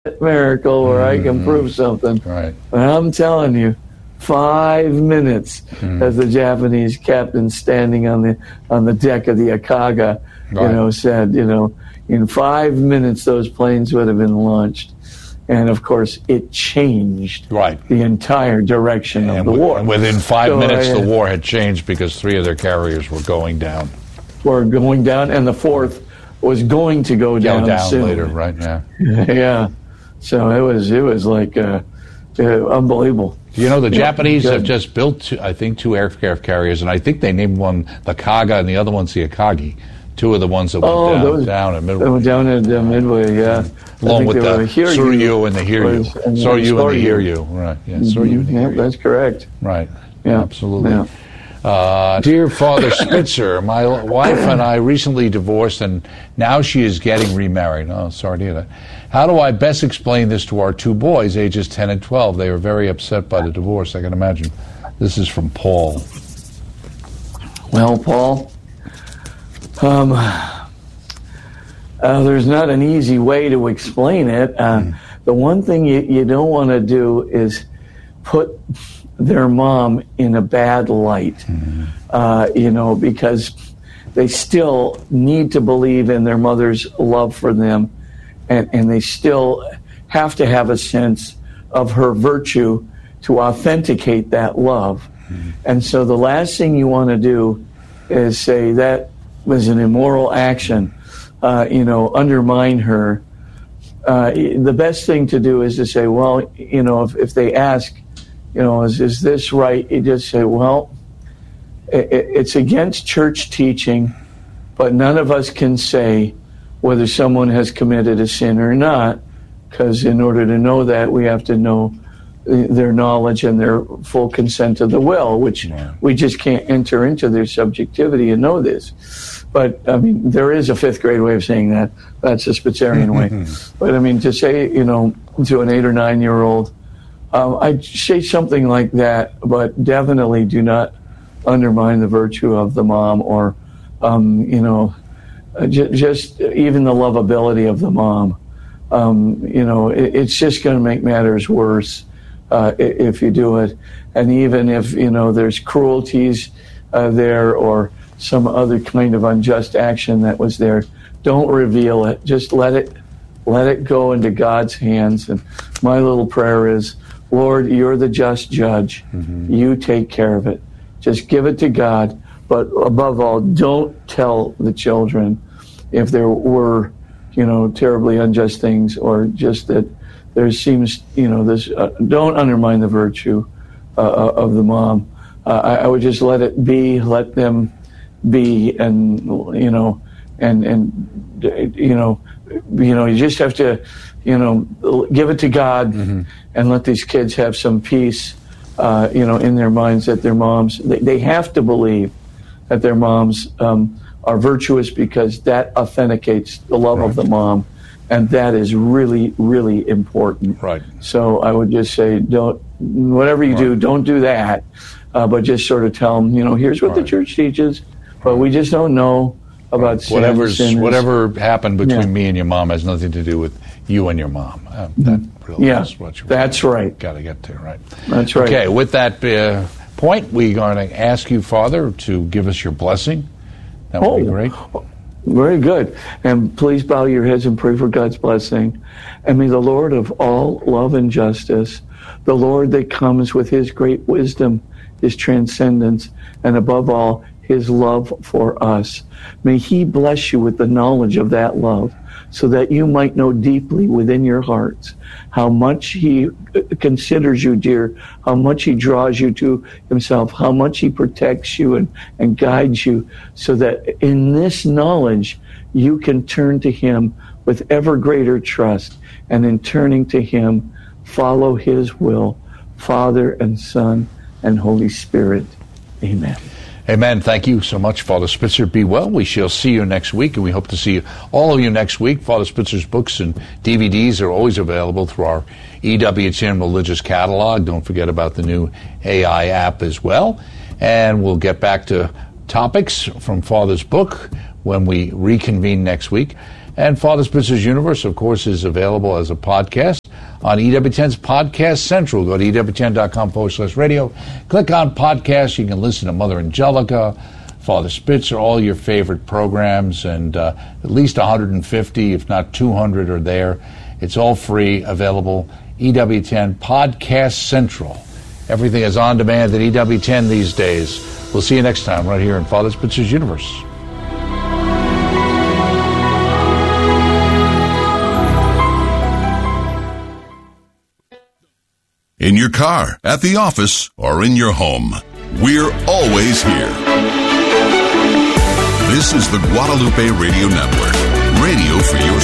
miracle where I can prove something. Right. And I'm telling you, 5 minutes as the Japanese captain standing on the deck of the Akaga, said, in 5 minutes those planes would have been launched. And, of course, it changed the entire direction of the war. And within 5 minutes, the war had changed because 3 of their carriers were going down. And the 4th was going to go down soon. Later, right? Yeah. Yeah. So it was like unbelievable. The Japanese have just built, two aircraft carriers, and I think they named one the Kaga and the other one's the Akagi. 2 of the ones that went down at Midway. They went down at Midway, yeah. Along with the Soryu and the Hiryu. Soryu and the Hiryu, right. Yeah, Soryu and the Hiryu. That's correct. Right, yeah. Absolutely. Yeah. Dear Father Spitzer, my wife and I recently divorced, and now she is getting remarried. Oh, sorry to hear that. How do I best explain this to our 2 boys, ages 10 and 12? They are very upset by the divorce, I can imagine. This is from Paul. Well, Paul, there's not an easy way to explain it. The one thing you don't want to do is put their mom in a bad light, because they still need to believe in their mother's love for them, and they still have to have a sense of her virtue to authenticate that love. And so the last thing you want to do is say that was an immoral action, undermine her. The best thing to do is to say, well, if they ask, is this right? You just say, well, it's against church teaching, but none of us can say whether someone has committed a sin or not, because in order to know that, we have to know their knowledge and their full consent of the will, which we just can't enter into their subjectivity and know this. But, there is a 5th grade way of saying that. That's the Spitzerian way. But, to say, to an 8 or 9 year old, I'd say something like that, but definitely do not undermine the virtue of the mom or, just even the lovability of the mom. It's just going to make matters worse if you do it. And even if, there's cruelties there or some other kind of unjust action that was there, don't reveal it. Just let it go into God's hands. And my little prayer is, Lord, you're the just judge. You take care of it. Just give it to God. But above all, don't tell the children if there were, terribly unjust things, or just that there seems, this. Don't undermine the virtue of the mom. I would just let it be, let them be, and you just have to, give it to God and let these kids have some peace, in their minds that their moms, they have to believe that their moms are virtuous, because that authenticates the love of the mom, and that is really, really important. Right. So I would just say, whatever you do, don't do that, but just sort of tell them, here's what the church teaches, but we just don't know about sin. Whatever happened between me and your mom has nothing to do with you and your mom. That really is what that's right. Got to get to, right? That's right. Okay, with that point, we're going to ask you, Father, to give us your blessing. That would be great. Very good. And please bow your heads and pray for God's blessing. And may the Lord of all love and justice, the Lord that comes with his great wisdom, his transcendence, and above all, his love for us, may he bless you with the knowledge of that love, so that you might know deeply within your hearts how much he considers you dear, how much he draws you to himself, how much he protects you and guides you, so that in this knowledge you can turn to him with ever greater trust, and in turning to him, follow his will, Father and Son and Holy Spirit. Amen. Amen. Thank you so much, Father Spitzer. Be well. We shall see you next week, and we hope to see all of you next week. Father Spitzer's books and DVDs are always available through our EWTN Religious Catalog. Don't forget about the new AI app as well. And we'll get back to topics from Father's book when we reconvene next week. And Father Spitzer's Universe, of course, is available as a podcast on EWTN's Podcast Central. Go to EWTN.com/radio. Click on podcasts. You can listen to Mother Angelica, Father Spitzer, all your favorite programs, and at least 150, if not 200, are there. It's all free, available. EWTN Podcast Central. Everything is on demand at EWTN these days. We'll see you next time right here in Father Spitzer's Universe. In your car, at the office, or in your home, we're always here. This is the Guadalupe Radio Network, radio for your